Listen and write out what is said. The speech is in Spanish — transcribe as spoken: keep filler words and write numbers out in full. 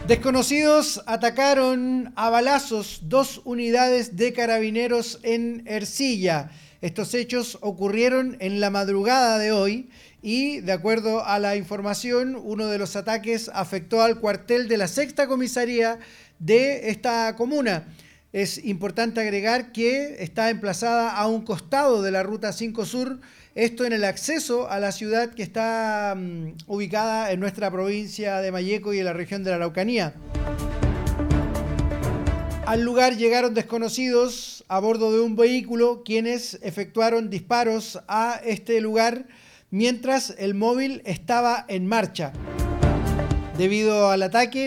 Desconocidos atacaron a balazos dos unidades de carabineros en Ercilla. Estos hechos ocurrieron en la madrugada de hoy y, de acuerdo a la información, uno de los ataques afectó al cuartel de la sexta comisaría de esta comuna. Es importante agregar que está emplazada a un costado de la Ruta cinco Sur, esto en el acceso a la ciudad que está um, ubicada en nuestra provincia de Malleco y en la región de la Araucanía. Al lugar llegaron desconocidos a bordo de un vehículo, quienes efectuaron disparos a este lugar mientras el móvil estaba en marcha. Debido al ataque,